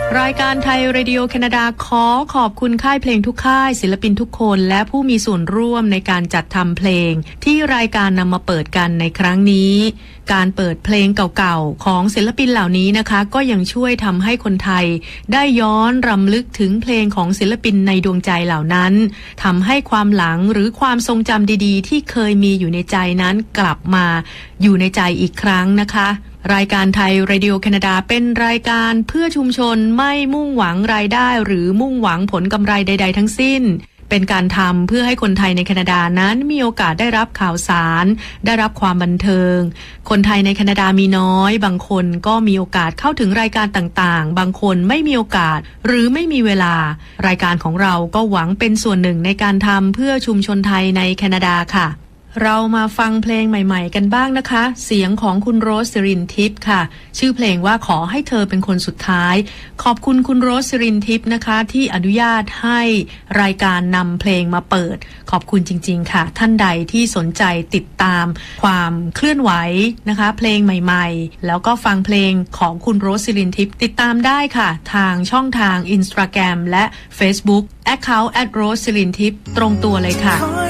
รายการไทยเรดิโอแคนาดาขอบคุณค่ายเพลงทุกค่ายศิลปินทุกคนและผู้มีส่วนร่วมในการจัดทำเพลงที่รายการนำมาเปิดกันในครั้งนี้การเปิดเพลงเก่าๆของศิลปินเหล่านี้นะคะก็ยังช่วยทำให้คนไทยได้ย้อนรำลึกถึงเพลงของศิลปินในดวงใจเหล่านั้นทำให้ความหลังหรือความทรงจำดีๆที่เคยมีอยู่ในใจนั้นกลับมาอยู่ในใจอีกครั้งนะคะรายการไทยเรดิโอแคนาดาเป็นรายการเพื่อชุมชนไม่มุ่งหวังรายได้หรือมุ่งหวังผลกำไรใดๆทั้งสิ้นเป็นการทำเพื่อให้คนไทยในแคนาดานั้นมีโอกาสได้รับข่าวสารได้รับความบันเทิงคนไทยในแคนาดามีน้อยบางคนก็มีโอกาสเข้าถึงรายการต่างๆบางคนไม่มีโอกาสหรือไม่มีเวลารายการของเราก็หวังเป็นส่วนหนึ่งในการทำเพื่อชุมชนไทยในแคนาดาค่ะเรามาฟังเพลงใหม่ๆกันบ้างนะคะเสียงของคุณโรสศิรินทิพย์ค่ะชื่อเพลงว่าขอให้เธอเป็นคนสุดท้ายขอบคุณคุณโรสศิรินทิพย์นะคะที่อนุญาตให้รายการนำเพลงมาเปิดขอบคุณจริงๆค่ะท่านใดที่สนใจติดตามความเคลื่อนไหวนะคะเพลงใหม่ๆแล้วก็ฟังเพลงของคุณโรสศิรินทิพย์ติดตามได้ค่ะทางช่องทาง Instagram และ Facebook account @rosesirintip ตรงตัวเลยค่ะ